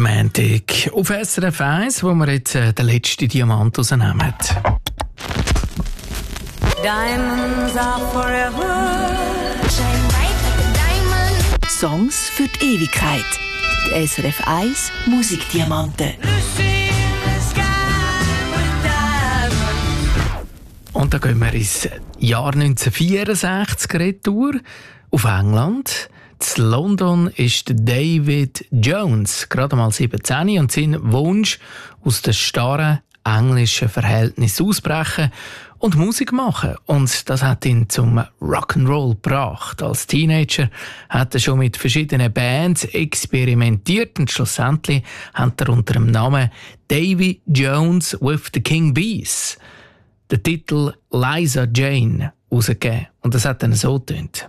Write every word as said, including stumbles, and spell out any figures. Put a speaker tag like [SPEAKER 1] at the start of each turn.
[SPEAKER 1] Montag auf S R F eins, wo wir jetzt äh, den letzten Diamant rausnehmen.
[SPEAKER 2] Diamonds are forever. Shine bright like a diamond.
[SPEAKER 3] Songs für die Ewigkeit. Die S R F eins Musikdiamanten.
[SPEAKER 1] Und da gehen wir ins Jahr neunzehnhundertvierundsechzig retour auf England. In London ist David Jones gerade mal siebzehn und sein Wunsch, aus den starren englischen Verhältnissen ausbrechen und Musik machen. Und das hat ihn zum Rock'n'Roll gebracht. Als Teenager hat er schon mit verschiedenen Bands experimentiert und schlussendlich hat er unter dem Namen Davy Jones with the King Bees den Titel Liza Jane rausgegeben. Und das hat dann so getönt.